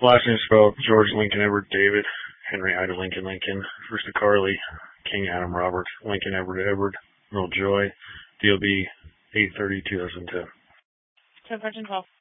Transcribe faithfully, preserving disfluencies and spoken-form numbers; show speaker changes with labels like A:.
A: Last name spelled George Lincoln Edward David Henry Ida Lincoln Lincoln. First to Carly King Adam Robert Lincoln Edward Edward Earl Joy. D O B eight thirty two thousand ten.
B: ten thirteen twelve.